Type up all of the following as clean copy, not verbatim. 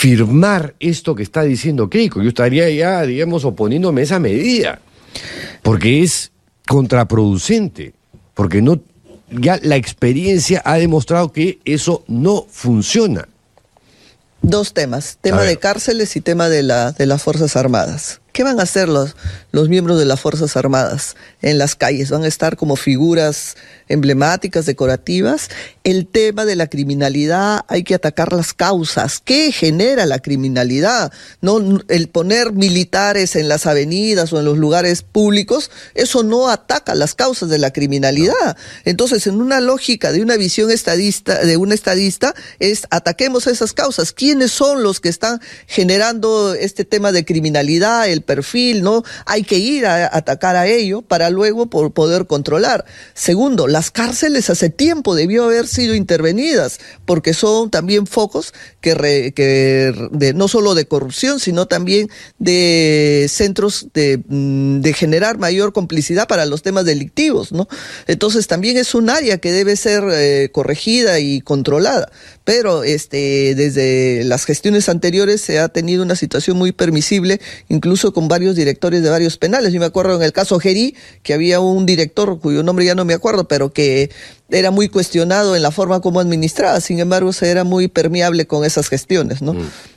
firmar esto que está diciendo Keiko. Yo estaría ya, digamos, oponiéndome a esa medida, porque es contraproducente, porque no, ya la experiencia ha demostrado que eso no funciona. Dos temas, tema de cárceles y tema de las Fuerzas Armadas. ¿Qué van a hacer los miembros de las Fuerzas Armadas en las calles? ¿Van a estar como figuras emblemáticas, decorativas? El tema de la criminalidad, hay que atacar las causas. ¿Qué genera la criminalidad? No, el poner militares en las avenidas o en los lugares públicos, eso no ataca las causas de la criminalidad. Entonces, en una lógica de una visión de un estadista, es ataquemos esas causas. ¿Quiénes son los que están generando este tema de criminalidad, el perfil, ¿no? Hay que ir a atacar a ello para luego poder controlar. Segundo, las cárceles hace tiempo debió haber sido intervenidas, porque son también focos no solo de corrupción, sino también de centros de generar mayor complicidad para los temas delictivos, ¿no? Entonces también es un área que debe ser corregida y controlada. Pero desde las gestiones anteriores se ha tenido una situación muy permisible, incluso con varios directores de varios penales. Yo me acuerdo en el caso Gerí, que había un director cuyo nombre ya no me acuerdo, pero que era muy cuestionado en la forma como administraba. Sin embargo, se era muy permeable con esas gestiones, ¿no?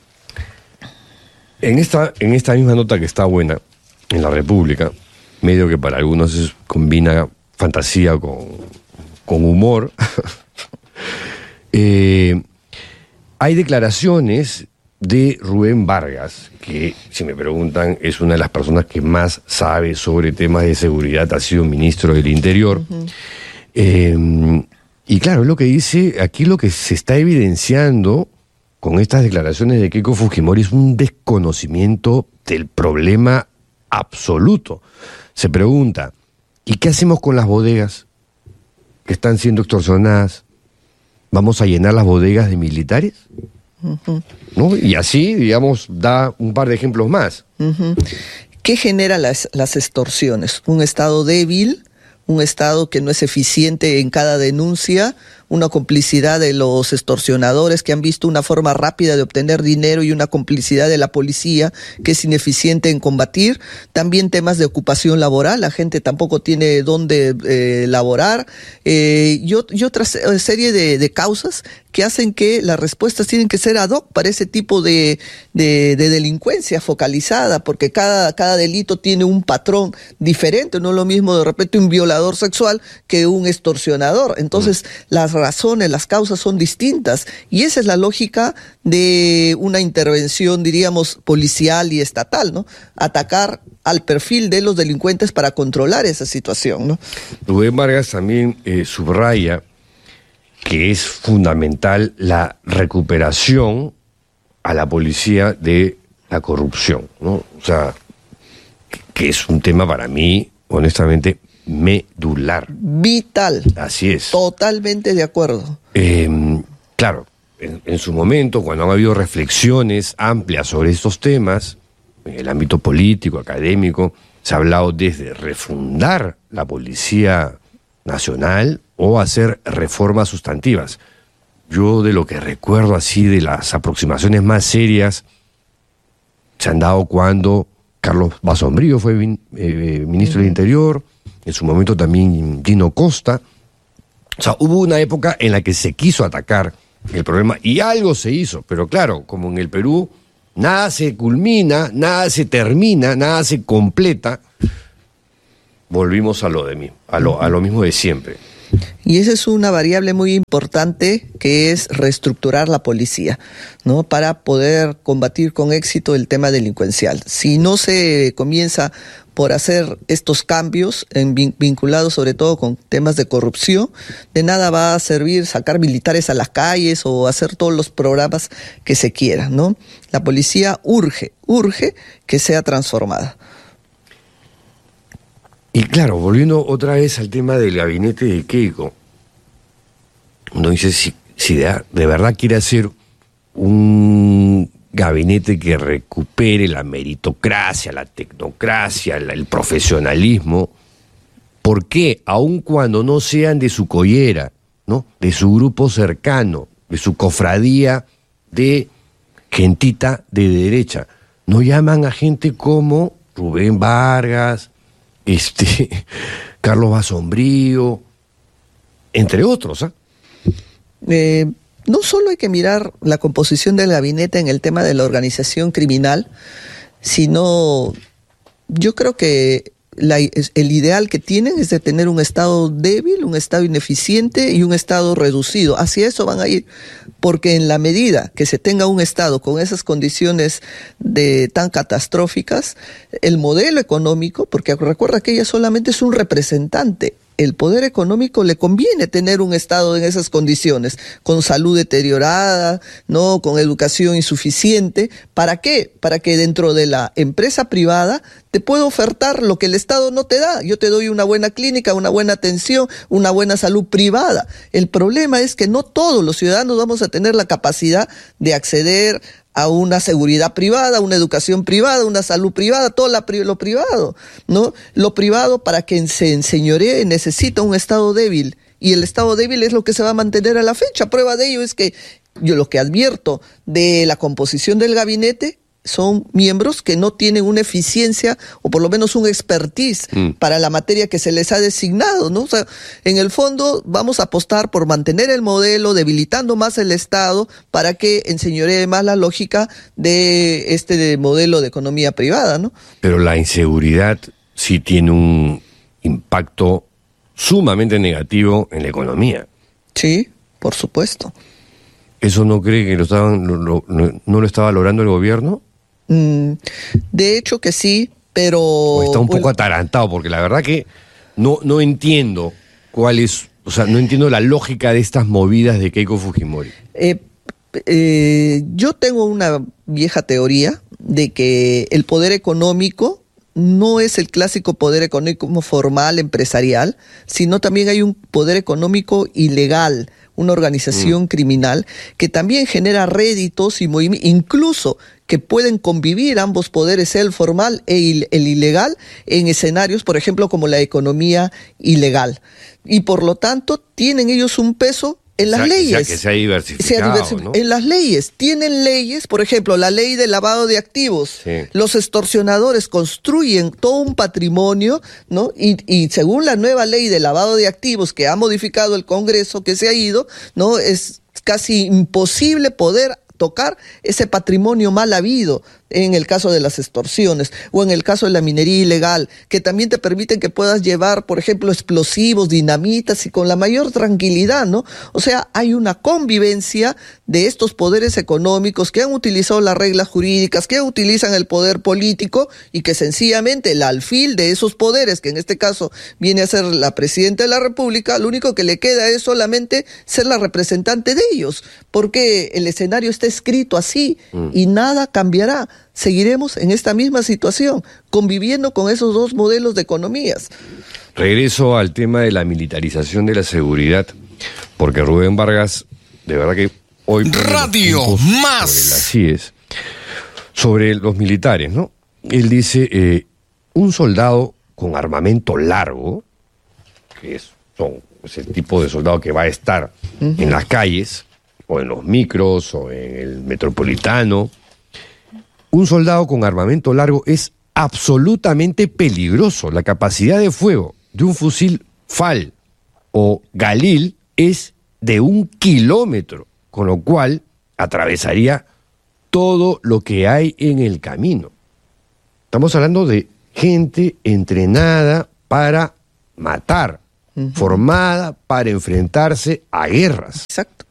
En esta misma nota que está buena, en La República, medio que para algunos combina fantasía con humor, hay declaraciones de Rubén Vargas, que, si me preguntan, es una de las personas que más sabe sobre temas de seguridad, ha sido ministro del Interior. Y claro, lo que dice, aquí lo que se está evidenciando con estas declaraciones de Keiko Fujimori es un desconocimiento del problema absoluto. Se pregunta, ¿y qué hacemos con las bodegas que están siendo extorsionadas? ¿Vamos a llenar las bodegas de militares? ¿No? Y así, digamos, da un par de ejemplos más. ¿Qué genera las extorsiones? Un Estado débil, un Estado que no es eficiente en cada denuncia, una complicidad de los extorsionadores que han visto una forma rápida de obtener dinero y una complicidad de la policía que es ineficiente en combatir. También temas de ocupación laboral, la gente tampoco tiene dónde laborar. Y otra serie de causas que hacen que las respuestas tienen que ser ad hoc para ese tipo de delincuencia focalizada, porque cada delito tiene un patrón diferente. No es lo mismo de repente un violador sexual que un extorsionador. Entonces, las razones, las causas son distintas, y esa es la lógica de una intervención, diríamos, policial y estatal, ¿no? Atacar al perfil de los delincuentes para controlar esa situación, ¿no? Rubén Vargas también subraya que es fundamental la recuperación a la policía de la corrupción, ¿no? O sea, que es un tema para mí, honestamente, medular. Vital. Así es. Totalmente de acuerdo. Claro, en su momento, cuando han habido reflexiones amplias sobre estos temas, en el ámbito político, académico, se ha hablado desde refundar la Policía Nacional o hacer reformas sustantivas. Yo, de lo que recuerdo así de las aproximaciones más serias, se han dado cuando Carlos Basombrío fue ministro del Interior, en su momento también Dino Costa. O sea, hubo una época en la que se quiso atacar el problema y algo se hizo, pero claro, como en el Perú, nada se culmina, nada se termina, nada se completa, volvimos a lo mismo de siempre. Y esa es una variable muy importante, que es reestructurar la policía, ¿no? Para poder combatir con éxito el tema delincuencial. Si no se comienza por hacer estos cambios vinculados sobre todo con temas de corrupción, de nada va a servir sacar militares a las calles o hacer todos los programas que se quieran, ¿no? La policía urge que sea transformada. Y claro, volviendo otra vez al tema del gabinete de Keiko, uno dice si de verdad quiere hacer un gabinete que recupere la meritocracia, la tecnocracia, el profesionalismo, ¿por qué, aun cuando no sean de su collera, ¿no?, de su grupo cercano, de su cofradía de gentita de derecha. No llaman a gente como Rubén Vargas, Carlos Basombrío, entre otros, ¿ah? No solo hay que mirar la composición del gabinete en el tema de la organización criminal, sino yo creo que el ideal que tienen es de tener un Estado débil, un Estado ineficiente y un Estado reducido. Hacia eso van a ir, porque en la medida que se tenga un Estado con esas condiciones tan catastróficas, el modelo económico, porque recuerda que ella solamente es un representante, el poder económico le conviene tener un Estado en esas condiciones, con salud deteriorada, ¿no?, con educación insuficiente. ¿Para qué? Para que dentro de la empresa privada te pueda ofertar lo que el Estado no te da. Yo te doy una buena clínica, una buena atención, una buena salud privada. El problema es que no todos los ciudadanos vamos a tener la capacidad de acceder a una seguridad privada, una educación privada, una salud privada, todo lo privado, ¿no? Lo privado, para que se enseñoree, necesita un Estado débil, y el Estado débil es lo que se va a mantener a la fecha. Prueba de ello es que yo lo que advierto de la composición del gabinete son miembros que no tienen una eficiencia o por lo menos un expertise para la materia que se les ha designado, ¿no? O sea, en el fondo vamos a apostar por mantener el modelo, debilitando más el Estado para que enseñoree más la lógica de este modelo de economía privada, ¿no? Pero la inseguridad sí tiene un impacto sumamente negativo en la economía. Sí, por supuesto. ¿Eso no cree que no lo está valorando el gobierno? De hecho que sí, pero... O está un poco atarantado, porque la verdad que no entiendo cuál es, o sea, no entiendo la lógica de estas movidas de Keiko Fujimori. Yo tengo una vieja teoría de que el poder económico no es el clásico poder económico formal, empresarial, sino también hay un poder económico ilegal, una organización criminal que también genera réditos y movimientos, incluso que pueden convivir ambos poderes, el formal e el ilegal, en escenarios, por ejemplo, como la economía ilegal. Y por lo tanto, tienen ellos un peso en las leyes. Que se ha diversificado, ¿no? En las leyes. Tienen leyes, por ejemplo, la ley de lavado de activos. Sí. Los extorsionadores construyen todo un patrimonio, ¿no? Y según la nueva ley de lavado de activos que ha modificado el Congreso, que se ha ido, ¿no?, es casi imposible poder tocar ese patrimonio mal habido en el caso de las extorsiones o en el caso de la minería ilegal, que también te permiten que puedas llevar, por ejemplo, explosivos, dinamitas y con la mayor tranquilidad, ¿no? O sea, hay una convivencia de estos poderes económicos que han utilizado las reglas jurídicas, que utilizan el poder político y que sencillamente el alfil de esos poderes, que en este caso viene a ser la presidenta de la República, lo único que le queda es solamente ser la representante de ellos, porque el escenario está escrito así y nada cambiará. Seguiremos en esta misma situación, conviviendo con esos dos modelos de economías. Regreso al tema de la militarización de la seguridad, porque Rubén Vargas, de verdad que hoy... Radio Más. Sobre las CIES, sobre los militares, ¿no? Él dice, un soldado con armamento largo, que es el tipo de soldado que va a estar en las calles, o en los micros, o en el metropolitano. Un soldado con armamento largo es absolutamente peligroso. La capacidad de fuego de un fusil FAL o Galil es de 1 kilómetro, con lo cual atravesaría todo lo que hay en el camino. Estamos hablando de gente entrenada para matar, formada para enfrentarse a guerras. Exacto.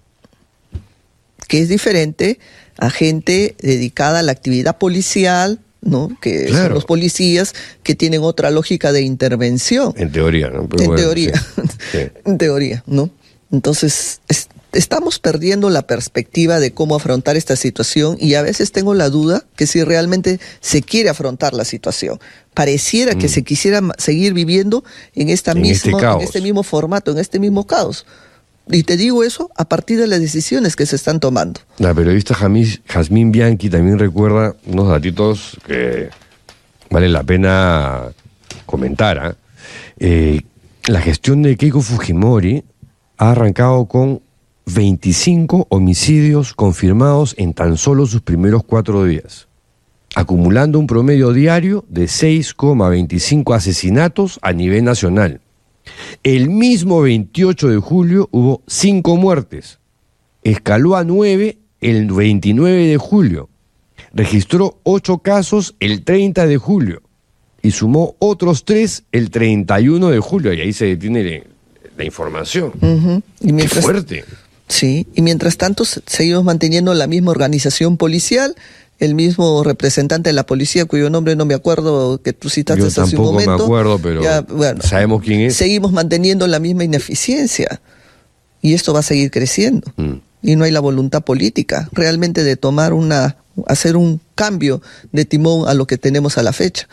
Que es diferente a gente dedicada a la actividad policial, ¿no? Que claro, son los policías que tienen otra lógica de intervención. En teoría, ¿no? Pero en bueno, teoría, sí. en teoría, ¿no? Entonces, estamos perdiendo la perspectiva de cómo afrontar esta situación y a veces tengo la duda que si realmente se quiere afrontar la situación. Pareciera que se quisiera seguir viviendo en este mismo formato, en este mismo caos. Y te digo eso a partir de las decisiones que se están tomando. La periodista Jazmín Bianchi también recuerda unos datitos que vale la pena comentar. La gestión de Keiko Fujimori ha arrancado con 25 homicidios confirmados en tan solo sus primeros 4 días, acumulando un promedio diario de 6,25 asesinatos a nivel nacional. El mismo 28 de julio hubo 5 muertes, escaló a 9 el 29 de julio, registró 8 casos el 30 de julio y sumó otros 3 el 31 de julio, y ahí se detiene la información. Y mientras, ¡qué fuerte! Sí, y mientras tanto seguimos manteniendo la misma organización policial, el mismo representante de la policía, cuyo nombre no me acuerdo, que tú citaste hace un momento. Yo tampoco me acuerdo, pero ya, bueno, sabemos quién es. Seguimos manteniendo la misma ineficiencia, y esto va a seguir creciendo. Y no hay la voluntad política realmente de hacer un cambio de timón a lo que tenemos a la fecha.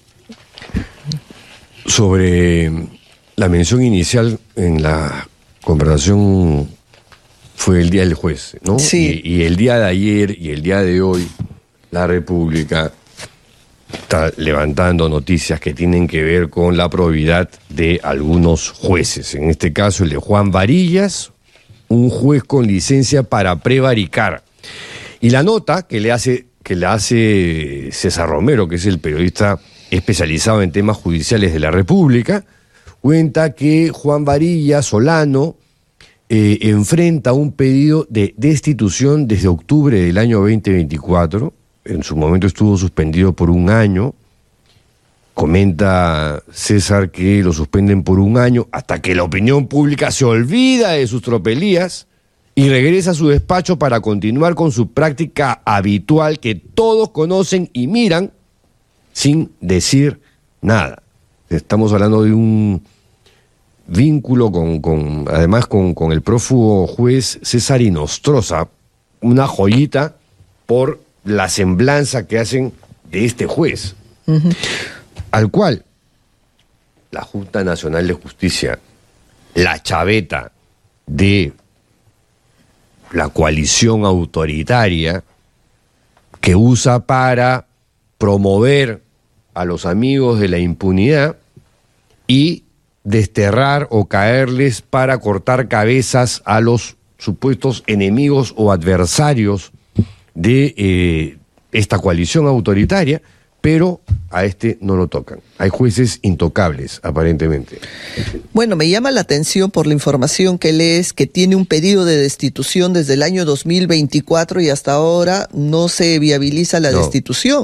Sobre la mención inicial en la conversación fue el día del juez, ¿no? Sí. Y el día de ayer y el día de hoy, la República está levantando noticias que tienen que ver con la probidad de algunos jueces. En este caso, el de Juan Varillas, un juez con licencia para prevaricar. Y la nota que le hace César Romero, que es el periodista especializado en temas judiciales de la República, cuenta que Juan Varillas Solano enfrenta un pedido de destitución desde octubre del año 2024. En su momento estuvo suspendido por 1 año. Comenta César que lo suspenden por 1 año hasta que la opinión pública se olvida de sus tropelías y regresa a su despacho para continuar con su práctica habitual que todos conocen y miran sin decir nada. Estamos hablando de un vínculo además con el prófugo juez César Inostroza, una joyita por la semblanza que hacen de este juez, al cual la Junta Nacional de Justicia, la chaveta de la coalición autoritaria que usa para promover a los amigos de la impunidad y desterrar o caerles para cortar cabezas a los supuestos enemigos o adversarios de esta coalición autoritaria, pero a este no lo tocan. Hay jueces intocables, aparentemente. Bueno, me llama la atención por la información que lees que tiene un pedido de destitución desde el año 2024 y hasta ahora no se viabiliza la destitución.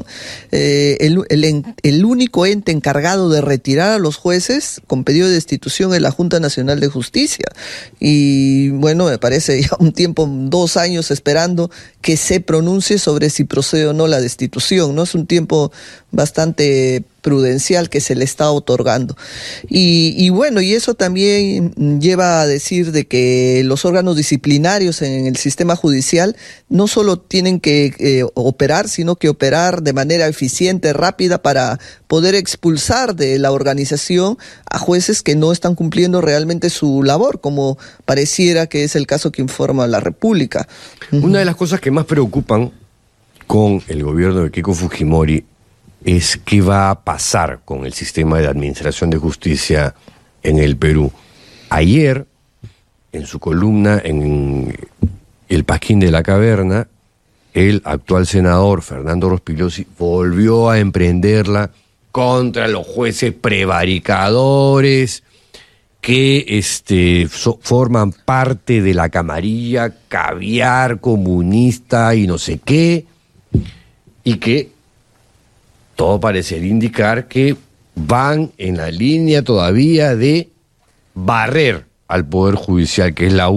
El único ente encargado de retirar a los jueces con pedido de destitución es la Junta Nacional de Justicia. Y bueno, me parece ya un tiempo, 2 años esperando que se pronuncie sobre si procede o no la destitución, ¿no? Es un tiempo bastante prudencial que se le está otorgando. Y bueno, y eso también lleva a decir de que los órganos disciplinarios en el sistema judicial no solo tienen que operar, sino que operar de manera eficiente, rápida, para poder expulsar de la organización a jueces que no están cumpliendo realmente su labor, como pareciera que es el caso que informa la República. Una de las cosas que más preocupan con el gobierno de Keiko Fujimori es qué va a pasar con el sistema de administración de justicia en el Perú. Ayer, en su columna en El Pasquín de la Caverna, el actual senador Fernando Rospigliosi volvió a emprenderla contra los jueces prevaricadores que forman parte de la camarilla caviar comunista y no sé qué, y que todo parecería indicar que van en la línea todavía de barrer al Poder Judicial, que es la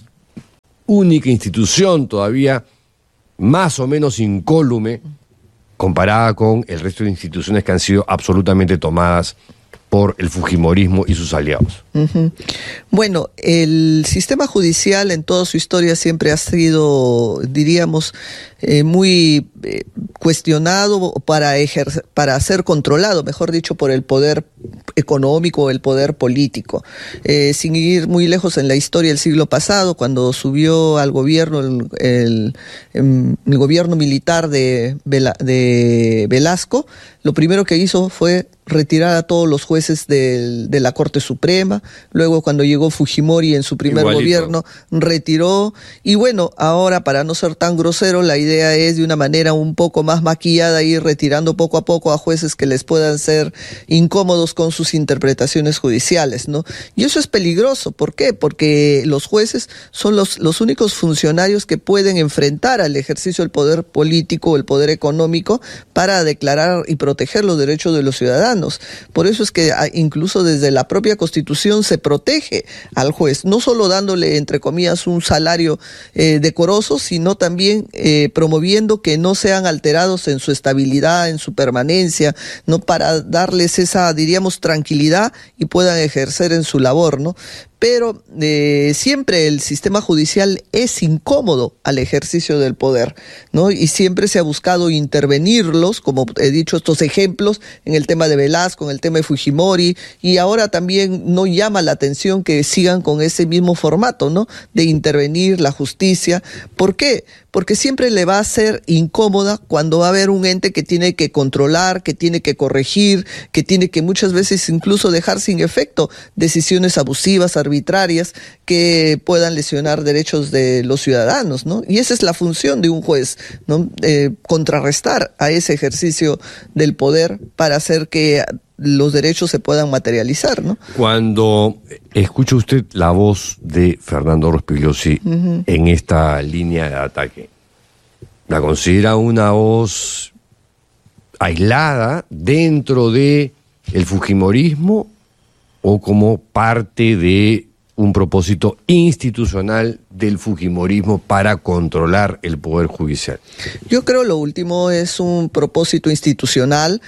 única institución todavía más o menos incólume comparada con el resto de instituciones que han sido absolutamente tomadas por el fujimorismo y sus aliados. Bueno, el sistema judicial en toda su historia siempre ha sido, diríamos, muy cuestionado para ser controlado, mejor dicho, por el poder económico o el poder político. Sin ir muy lejos en la historia del siglo pasado, cuando subió al gobierno el gobierno militar de Velasco, lo primero que hizo fue retirar a todos los jueces de la Corte Suprema. Luego, cuando llegó Fujimori en su primer gobierno, retiró. Y bueno, ahora, para no ser tan grosero, la idea es de una manera un poco más maquillada ir retirando poco a poco a jueces que les puedan ser incómodos con sus interpretaciones judiciales, ¿no? Y eso es peligroso. ¿Por qué? Porque los jueces son los únicos funcionarios que pueden enfrentar al ejercicio del poder político o el poder económico para declarar y proteger los derechos de los ciudadanos. Por eso es que incluso desde la propia Constitución se protege al juez, no solo dándole, entre comillas, un salario decoroso, sino también promoviendo que no sean alterados en su estabilidad, en su permanencia, no, para darles esa, diríamos, tranquilidad y puedan ejercer en su labor, ¿no? Pero siempre el sistema judicial es incómodo al ejercicio del poder, ¿no? Y siempre se ha buscado intervenirlos, como he dicho, estos ejemplos en el tema de Velasco, en el tema de Fujimori, y ahora también no llama la atención que sigan con ese mismo formato, ¿no? De intervenir la justicia. ¿Por qué? Porque siempre le va a ser incómoda cuando va a haber un ente que tiene que controlar, que tiene que corregir, que tiene que muchas veces incluso dejar sin efecto decisiones abusivas, arbitrarias, que puedan lesionar derechos de los ciudadanos, ¿no? Y esa es la función de un juez, ¿no? Contrarrestar a ese ejercicio del poder para hacer que los derechos se puedan materializar, ¿no? Cuando escucha usted la voz de Fernando Rospigliosi en esta línea de ataque, ¿la considera una voz aislada dentro de el fujimorismo o como parte de un propósito institucional del fujimorismo para controlar el poder judicial? Yo creo lo último es un propósito institucional,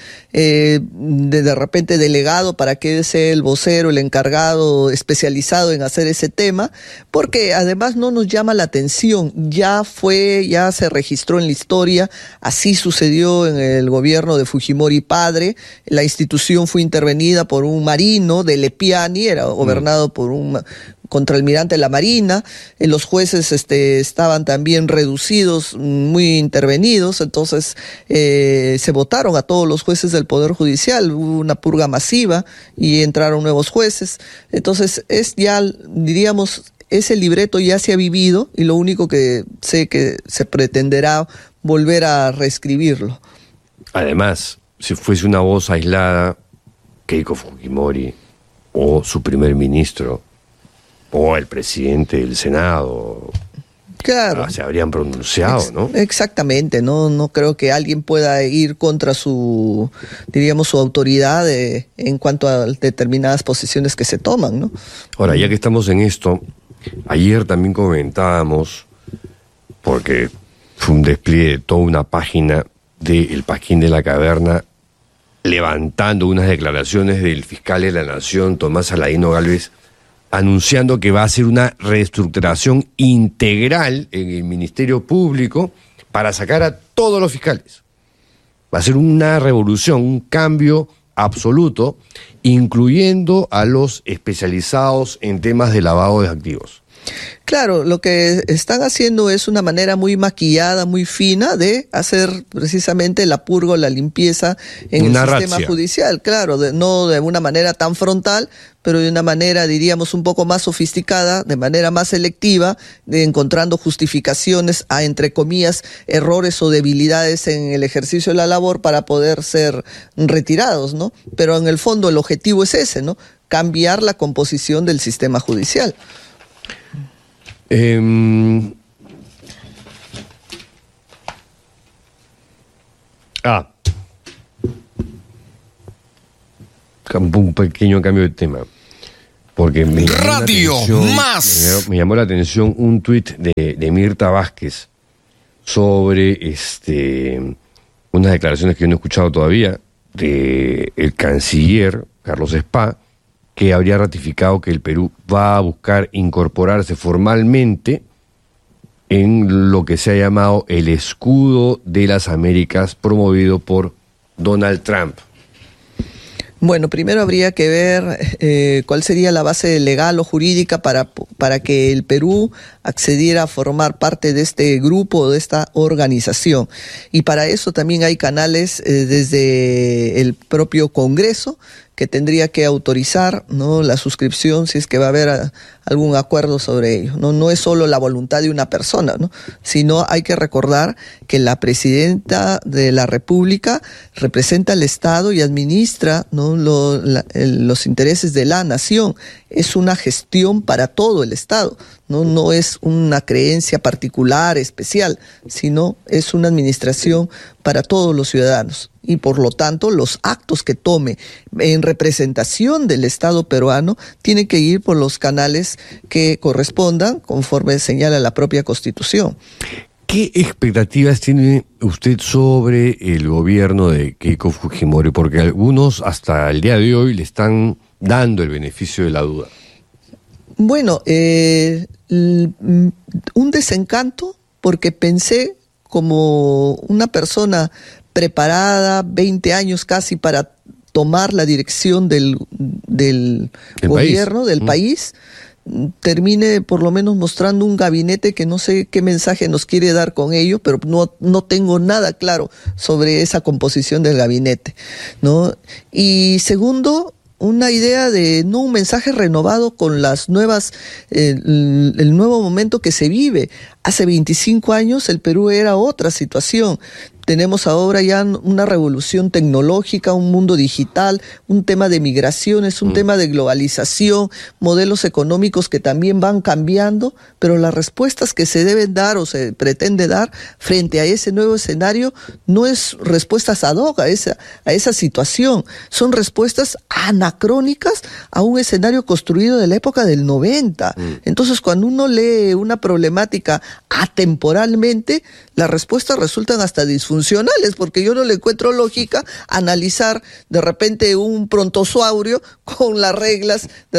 de repente delegado para que sea el vocero, el encargado especializado en hacer ese tema, porque además no nos llama la atención, ya se registró en la historia, así sucedió en el gobierno de Fujimori padre, la institución fue intervenida por un marino de Lepiani, era gobernado por un contraalmirante de la Marina, los jueces estaban también reducidos, muy intervenidos, entonces se votaron a todos los jueces del Poder Judicial, hubo una purga masiva y entraron nuevos jueces, entonces es ya, diríamos, ese libreto ya se ha vivido y lo único que sé que se pretenderá volver a reescribirlo. Además, si fuese una voz aislada, Keiko Fujimori o su primer ministro o el presidente del Senado, claro, se habrían pronunciado, ¿no? Exactamente, no creo que alguien pueda ir contra su autoridad en cuanto a determinadas posiciones que se toman, ¿no? Ahora, ya que estamos en esto, ayer también comentábamos, porque fue un despliegue de toda una página de El Pasquín de la Caverna, levantando unas declaraciones del fiscal de la Nación, Tomás Aladino Gálvez, anunciando que va a hacer una reestructuración integral en el Ministerio Público para sacar a todos los fiscales. Va a ser una revolución, un cambio absoluto, incluyendo a los especializados en temas de lavado de activos. Claro, lo que están haciendo es una manera muy maquillada, muy fina de hacer precisamente la purga, la limpieza en el sistema judicial. Claro, no de una manera tan frontal, pero de una manera, diríamos, un poco más sofisticada, de manera más selectiva, encontrando justificaciones a, entre comillas, errores o debilidades en el ejercicio de la labor para poder ser retirados, ¿no? Pero en el fondo el objetivo es ese, ¿no? Cambiar la composición del sistema judicial. Un pequeño cambio de tema, porque me llamó la atención un tuit de Mirta Vázquez sobre unas declaraciones que yo no he escuchado todavía de el canciller Carlos Spa, que habría ratificado que el Perú va a buscar incorporarse formalmente en lo que se ha llamado el escudo de las Américas promovido por Donald Trump. Bueno, primero habría que ver cuál sería la base legal o jurídica para que el Perú accediera a formar parte de este grupo, de esta organización. Y para eso también hay canales desde el propio Congreso, que tendría que autorizar, ¿no?, la suscripción si es que va a haber algún acuerdo sobre ello. No es solo la voluntad de una persona, ¿no?, sino hay que recordar que la presidenta de la República representa al Estado y administra, ¿no?, los intereses de la nación. Es una gestión para todo el Estado, no es una creencia particular, especial, sino es una administración para todos los ciudadanos. Y por lo tanto, los actos que tome en representación del Estado peruano tienen que ir por los canales que correspondan, conforme señala la propia Constitución. ¿Qué expectativas tiene usted sobre el gobierno de Keiko Fujimori? Porque algunos hasta el día de hoy le están dando el beneficio de la duda. Bueno, un desencanto, porque pensé como una persona preparada, 20 años casi para tomar la dirección del gobierno, del país, termine por lo menos mostrando un gabinete que no sé qué mensaje nos quiere dar con ello, pero no tengo nada claro sobre esa composición del gabinete, ¿no? Y segundo, una idea de no un mensaje renovado con las nuevas, el nuevo momento que se vive. Hace 25 años el Perú era otra situación. Tenemos ahora ya una revolución tecnológica, un mundo digital, un tema de migraciones, un tema de globalización, modelos económicos que también van cambiando, pero las respuestas que se deben dar o se pretende dar frente a ese nuevo escenario no es respuestas ad hoc a esa situación, son respuestas anacrónicas a un escenario construido de la época del 90. Entonces, cuando uno lee una problemática atemporalmente, las respuestas resultan hasta disfuncionales, porque yo no le encuentro lógica analizar de repente un brontosaurio con las reglas de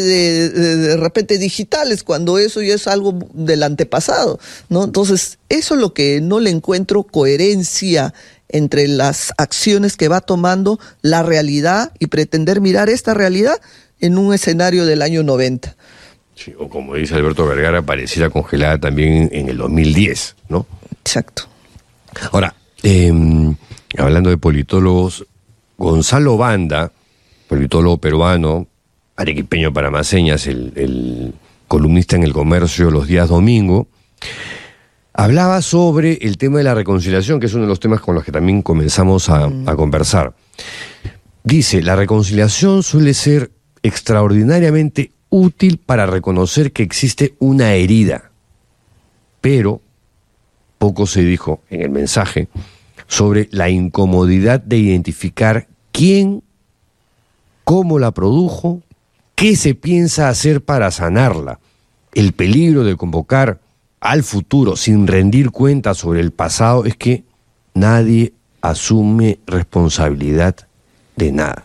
repente digitales, cuando eso ya es algo del antepasado, ¿no? Entonces, eso es lo que no le encuentro coherencia entre las acciones que va tomando la realidad y pretender mirar esta realidad en un escenario del año 90. Sí, o como dice Alberto Vergara, pareciera congelada también en el 2010, ¿no? Exacto. Ahora, hablando de politólogos, Gonzalo Banda, politólogo peruano, arequipeño para más señas, el columnista en El Comercio los días domingo, hablaba sobre el tema de la reconciliación, que es uno de los temas con los que también comenzamos a conversar. Dice, la reconciliación suele ser extraordinariamente útil para reconocer que existe una herida, pero poco se dijo en el mensaje sobre la incomodidad de identificar quién, cómo la produjo, qué se piensa hacer para sanarla, el peligro de convocar al futuro sin rendir cuentas sobre el pasado es que nadie asume responsabilidad de nada.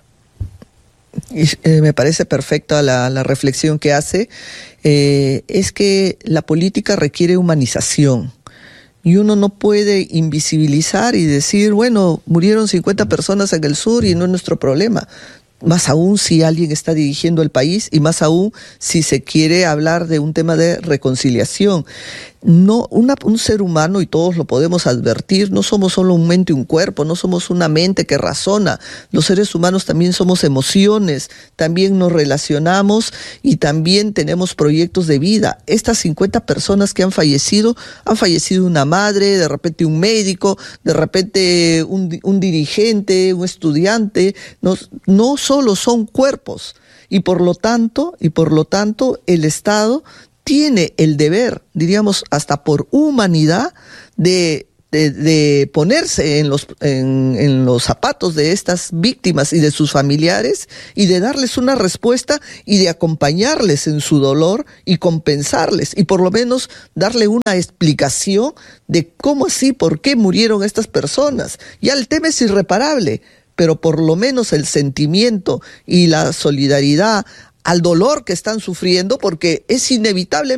Y me parece perfecta la reflexión que hace. Es que la política requiere humanización. Y uno no puede invisibilizar y decir, bueno, murieron 50 personas en el sur y no es nuestro problema. Más aún si alguien está dirigiendo el país y más aún si se quiere hablar de un tema de reconciliación. No, un ser humano, y todos lo podemos advertir, no somos solo un mente y un cuerpo, no somos una mente que razona. Los seres humanos también somos emociones, también nos relacionamos y también tenemos proyectos de vida. Estas 50 personas que han fallecido una madre, de repente un médico, de repente un dirigente, un estudiante. No solo son cuerpos, y por lo tanto el Estado tiene el deber, diríamos hasta por humanidad, de ponerse en los zapatos de estas víctimas y de sus familiares y de darles una respuesta y de acompañarles en su dolor y compensarles y por lo menos darle una explicación de cómo así, por qué murieron estas personas. Ya el tema es irreparable, pero por lo menos el sentimiento y la solidaridad al dolor que están sufriendo, porque es inevitable